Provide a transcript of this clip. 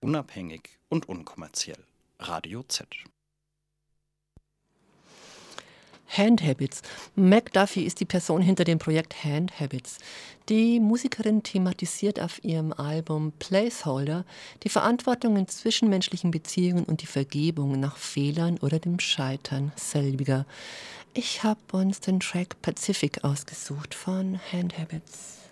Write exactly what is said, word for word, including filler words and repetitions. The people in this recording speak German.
unabhängig und unkommerziell. Radio Z. Hand Habits. Meg Duffy ist die Person hinter dem Projekt Hand Habits. Die Musikerin thematisiert auf ihrem Album Placeholder die Verantwortung in zwischenmenschlichen Beziehungen und die Vergebung nach Fehlern oder dem Scheitern selbiger. Ich habe uns den Track Pacific ausgesucht von Hand Habits.